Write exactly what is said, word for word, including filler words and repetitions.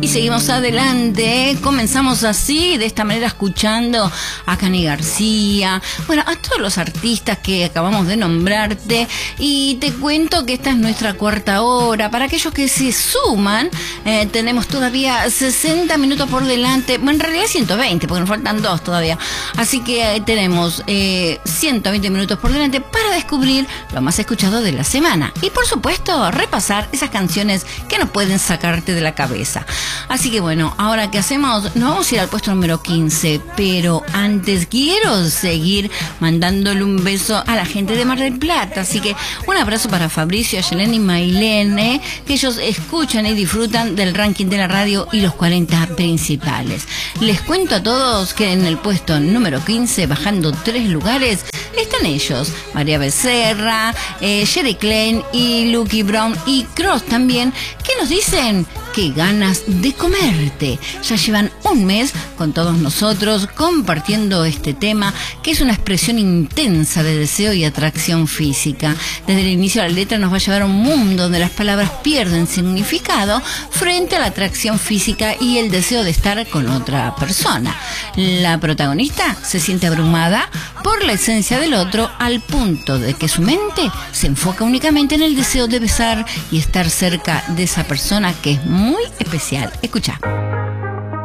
Y seguimos adelante, comenzamos así, de esta manera, escuchando a Cani García, bueno, a todos los artistas que acabamos de nombrarte, y te cuento que esta es nuestra cuarta hora. Para aquellos que se suman, eh, tenemos todavía sesenta minutos por delante, bueno, en realidad ciento veinte, porque nos faltan dos todavía, así que eh, tenemos eh, ciento veinte minutos por delante para descubrir lo más escuchado de la semana, y por supuesto, repasar esas canciones que no pueden sacarte de la cabeza. Así que bueno, ahora ¿qué hacemos? Nos vamos a ir al puesto número quince, pero antes quiero seguir mandándole un beso a la gente de Mar del Plata, así que un abrazo para Fabricio, Yelena y Mailene, que ellos escuchan y disfrutan del ranking de la radio y los cuarenta principales. Les cuento a todos que en el puesto número quince, bajando tres lugares, están ellos, María Becerra, eh, Jerry Klein y Lucky Brown y Cross también, que nos dicen qué ganas de comerte. Ya llevan un mes con todos nosotros compartiendo este tema, que es una expresión intensa de deseo y atracción física. Desde el inicio de la letra nos va a llevar a un mundo donde las palabras pierden significado frente a la atracción física y el deseo de estar con otra persona. La protagonista se siente abrumada por la esencia del otro, al punto de que su mente se enfoca únicamente en el deseo de besar y estar cerca de esa persona que es muy especial. Escucha.